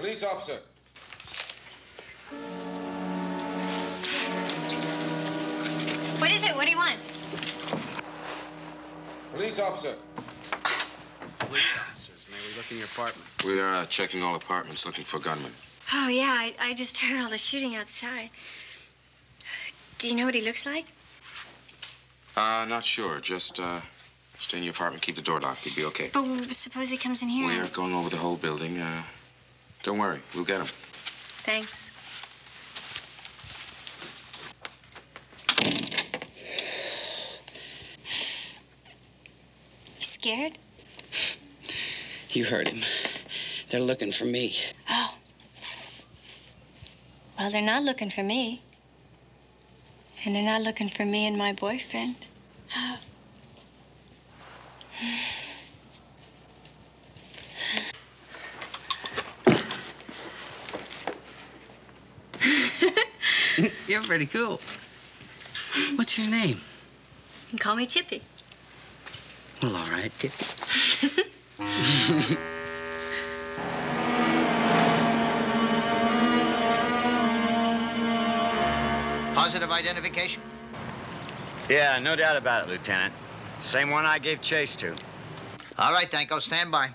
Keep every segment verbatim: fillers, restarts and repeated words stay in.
Police officer. What is it? What do you want? Police officer. Police officers, may we look in your apartment? We're uh, checking all apartments looking for gunmen. Oh, yeah, I, I just heard all the shooting outside. Do you know what he looks like? Uh, not sure. Just, uh, stay in your apartment, keep the door locked. You'll be okay. But suppose he comes in here. We're going over the whole building. Uh, don't worry, we'll get him. Thanks. You scared? You heard him. They're looking for me. Oh. Well, they're not looking for me. And they're not looking for me and my boyfriend. Oh. You're pretty cool. What's your name? You can call me Tippy. Well, all right, Tippy. Positive identification? Yeah, no doubt about it, Lieutenant. Same one I gave chase to. All right, Danko, stand by.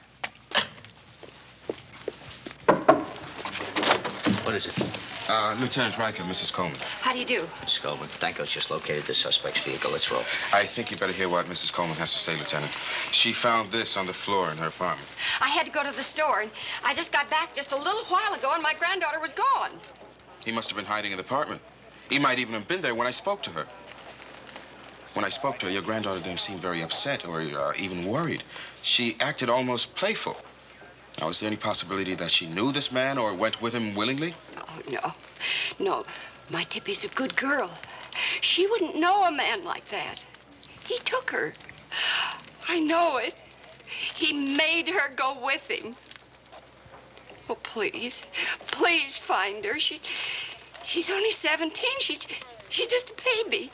What is it? Uh, Lieutenant Riker, Missus Coleman. How do you do? Miss Coleman, Danko's just located the suspect's vehicle. Let's roll. I think you better hear what Missus Coleman has to say, Lieutenant. She found this on the floor in her apartment. I had to go to the store, and I just got back just a little while ago, and my granddaughter was gone. He must have been hiding in the apartment. He might even have been there when I spoke to her. When I spoke to her, your granddaughter didn't seem very upset or uh, even worried. She acted almost playful. Now, is there any possibility that she knew this man or went with him willingly? Oh, no. No. My Tippy's a good girl. She wouldn't know a man like that. He took her. I know it. He made her go with him. Oh, please. Please find her. She's, she's only seventeen. She's, she's just a baby.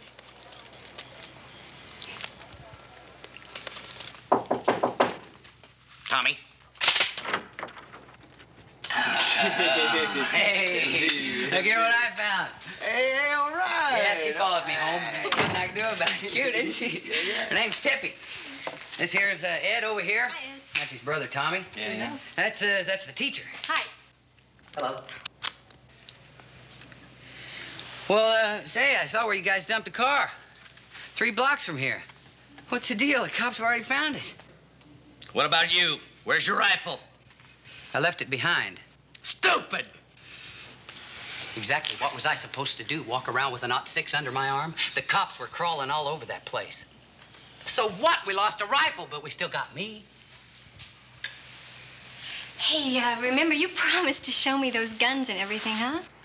Tommy? Hey, look here what I found. Hey, hey, all right. Yeah, she followed me home. Nothing I can do about it. Cute, isn't she? Her name's Tippy. This here's uh, Ed over here. Hi, Ed. That's his brother, Tommy. Yeah, yeah. That's, uh, that's the teacher. Hi. Hello. Well, uh, say, I saw where you guys dumped a car. Three blocks from here. What's the deal? The cops have already found it. What about you? Where's your rifle? I left it behind. Stupid! Exactly. What was I supposed to do? Walk around with an aught six under my arm? The cops were crawling all over that place. So what? We lost a rifle, but we still got me. Hey, uh, remember, you promised to show me those guns and everything, huh?